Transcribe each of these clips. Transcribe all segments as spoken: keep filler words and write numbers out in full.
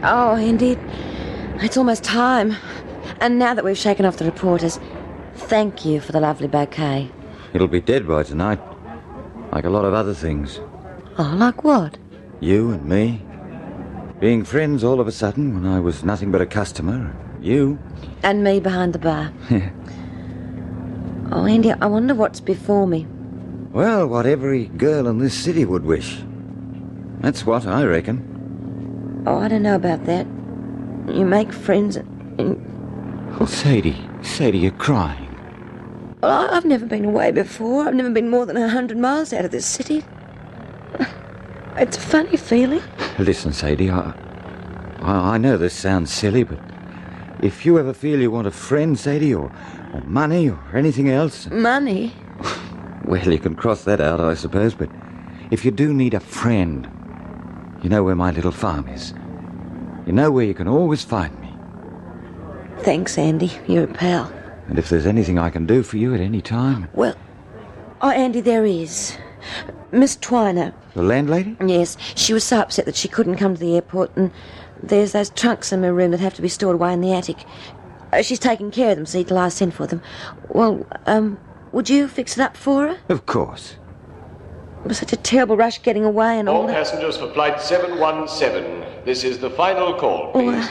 Oh, indeed. It's almost time. And now that we've shaken off the reporters, thank you for the lovely bouquet. It'll be dead by tonight. Like a lot of other things. Oh, like what? You and me. Being friends all of a sudden when I was nothing but a customer. You. And me behind the bar. Oh, Andy, I wonder what's before me. Well, what every girl in this city would wish. That's what I reckon. Oh, I don't know about that. You make friends and... Oh, Sadie, Sadie, you're crying. Well, I've never been away before. I've never been more than a hundred miles out of this city. It's a funny feeling. Listen, Sadie, I, I, I know this sounds silly, but if you ever feel you want a friend, Sadie, or, or money, or anything else... Money? Well, you can cross that out, I suppose, but if you do need a friend, you know where my little farm is. You know where you can always find me. Thanks, Andy. You're a pal. And if there's anything I can do for you at any time... Well, oh, Andy, there is. Miss Twiner. The landlady? Yes. She was so upset that she couldn't come to the airport, and there's those trunks in her room that have to be stored away in the attic. Uh, she's taking care of them, see, till I send for them. Well, um, would you fix it up for her? Of course. It was such a terrible rush getting away and all All that. passengers for flight seven one seven. This is the final call, please.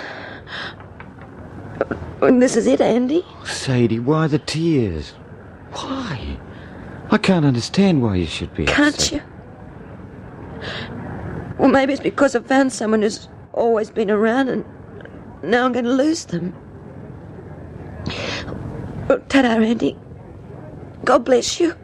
Oh, uh, this is it, Andy? Sadie, why the tears? Why? I can't understand why you should be Can't upset. you? Well, maybe it's because I've found someone who's always been around and now I'm going to lose them. Well, ta-da, Andy. God bless you.